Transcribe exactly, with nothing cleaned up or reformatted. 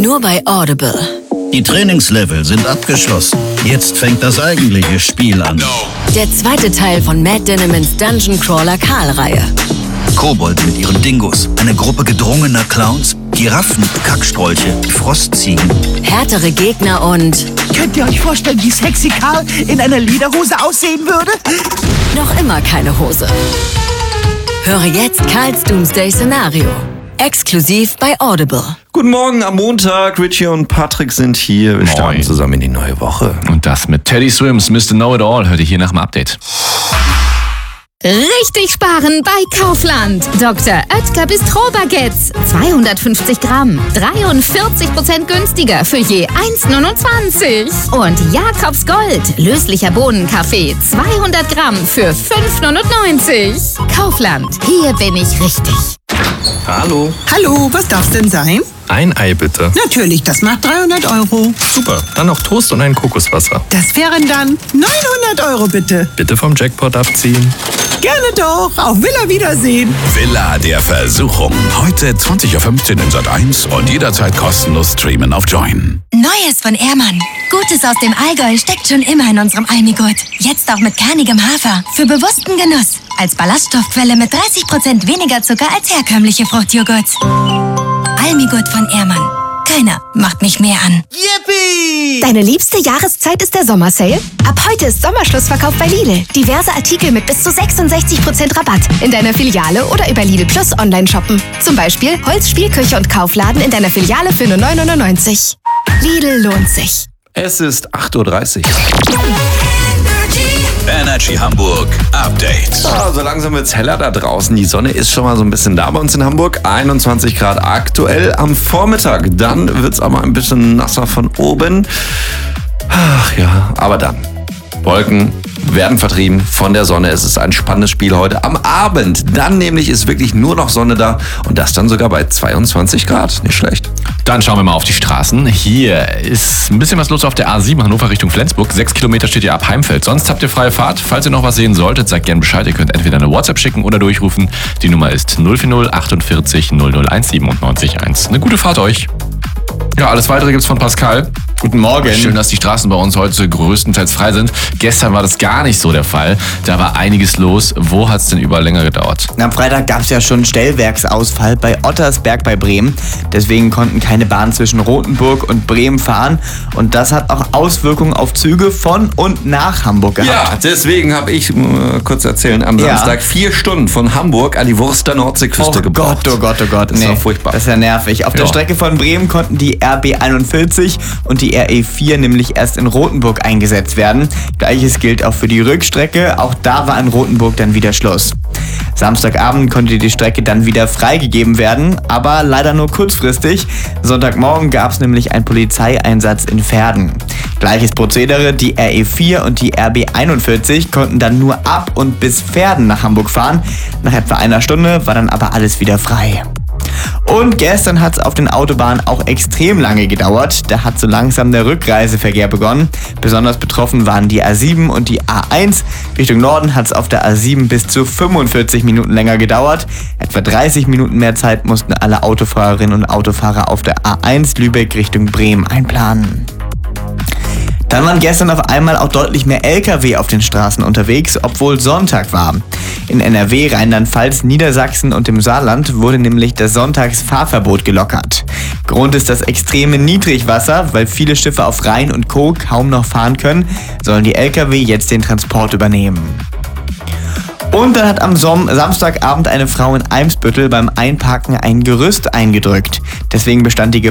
Nur bei Audible. Die Trainingslevel sind abgeschlossen. Jetzt fängt das eigentliche Spiel an. Der zweite Teil von Matt Dinnemans Dungeon Crawler Karl-Reihe. Kobold mit ihren Dingos, eine Gruppe gedrungener Clowns, Giraffen, Kackstrolche, Frostziegen. Härtere Gegner und... Könnt ihr euch vorstellen, wie sexy Karl in einer Lederhose aussehen würde? Noch immer keine Hose. Höre jetzt Karls Doomsday-Szenario. Exklusiv bei Audible. Guten Morgen am Montag. Richie und Patrick sind hier. Wir starten zusammen in die neue Woche. Und das mit Teddy Swims, Mister Know-It-All. Hört ihr hier nach dem Update. Richtig sparen bei Kaufland. Doktor Oetker Bistro-Baguettes. zweihundertfünfzig Gramm. dreiundvierzig Prozent günstiger für je eins Komma neunundzwanzig. Und Jakobs Gold. Löslicher Bohnenkaffee. zweihundert Gramm für fünf Komma neunundneunzig. Kaufland. Hier bin ich richtig. Hallo. Hallo, was darf's denn sein? Ein Ei bitte. Natürlich, das macht dreihundert Euro. Super. Dann noch Toast und ein Kokoswasser. Das wären dann neunhundert Euro bitte. Bitte vom Jackpot abziehen. Gerne doch. Auf Villa Wiedersehen. Villa der Versuchung. Heute zwanzig Uhr fünfzehn in Sat eins und jederzeit kostenlos streamen auf Join. Neues von Ehrmann. Gutes aus dem Allgäu steckt schon immer in unserem Almigurt. Jetzt auch mit kernigem Hafer. Für bewussten Genuss. Als Ballaststoffquelle mit dreißig Prozent weniger Zucker als herkömmliche Fruchtjoghurt. Almigurt von Ehrmann. Keiner macht mich mehr an. Yippie! Deine liebste Jahreszeit ist der Sommersale? Ab heute ist Sommerschlussverkauf bei Lidl. Diverse Artikel mit bis zu sechsundsechzig Prozent Rabatt. In deiner Filiale oder über Lidl Plus online shoppen. Zum Beispiel Holz, Spielküche und Kaufladen in deiner Filiale für nur neun Euro neunundneunzig. Lidl lohnt sich. Es ist acht Uhr dreißig. Energy Hamburg Update. Ah, so langsam wird's heller da draußen. Die Sonne ist schon mal so ein bisschen da bei uns in Hamburg. einundzwanzig Grad aktuell am Vormittag. Dann wird's aber ein bisschen nasser von oben. Ach ja, aber dann. Wolken werden vertrieben von der Sonne. Es ist ein spannendes Spiel heute. Am Abend, dann nämlich ist wirklich nur noch Sonne da und das dann sogar bei zweiundzwanzig Grad. Nicht schlecht. Dann schauen wir mal auf die Straßen. Hier ist ein bisschen was los auf der A sieben Hannover Richtung Flensburg. Sechs Kilometer steht ihr ab Heimfeld. Sonst habt ihr freie Fahrt. Falls ihr noch was sehen solltet, sagt gerne Bescheid. Ihr könnt entweder eine WhatsApp schicken oder durchrufen. Die Nummer ist null vier null achtundvierzig null null eins siebenundneunzig eins. Eine gute Fahrt euch. Ja, alles Weitere gibt's von Pascal. Guten Morgen. Schön, dass die Straßen bei uns heute größtenteils frei sind. Gestern war das gar nicht so der Fall. Da war einiges los. Wo hat's denn überall länger gedauert? Am Freitag gab es ja schon Stellwerksausfall bei Ottersberg bei Bremen. Deswegen konnten keine Bahnen zwischen Rothenburg und Bremen fahren. Und das hat auch Auswirkungen auf Züge von und nach Hamburg gehabt. Ja, deswegen habe ich, äh, kurz erzählen, am Ja. Samstag vier Stunden von Hamburg an die Wurster Nordseeküste Oh gebraucht. Gott, oh Gott, oh Gott. Das war furchtbar. Das ist ja nervig. Auf Ja. der Strecke von Bremen konnten die R B einundvierzig und die R E vier nämlich erst in Rothenburg eingesetzt werden. Gleiches gilt auch für die Rückstrecke. Auch da war in Rothenburg dann wieder Schluss. Samstagabend konnte die Strecke dann wieder freigegeben werden, aber leider nur kurzfristig. Sonntagmorgen gab es nämlich einen Polizeieinsatz in Verden. Gleiches Prozedere, die R E vier und die R B einundvierzig konnten dann nur ab und bis Verden nach Hamburg fahren. Nach etwa einer Stunde war dann aber alles wieder frei. Und gestern hat es auf den Autobahnen auch extrem lange gedauert. Da hat so langsam der Rückreiseverkehr begonnen. Besonders betroffen waren die A sieben und die A eins. Richtung Norden hat es auf der A sieben bis zu fünfundvierzig Minuten länger gedauert. Etwa dreißig Minuten mehr Zeit mussten alle Autofahrerinnen und Autofahrer auf der A eins Lübeck Richtung Bremen einplanen. Dann waren gestern auf einmal auch deutlich mehr L K W auf den Straßen unterwegs, obwohl Sonntag war. In N R W, Rheinland-Pfalz, Niedersachsen und dem Saarland wurde nämlich das Sonntagsfahrverbot gelockert. Grund ist das extreme Niedrigwasser, weil viele Schiffe auf Rhein und Co. kaum noch fahren können, sollen die L K W jetzt den Transport übernehmen. Und dann hat am Som- Samstagabend eine Frau in Eimsbüttel beim Einparken ein Gerüst eingedrückt. Deswegen bestand die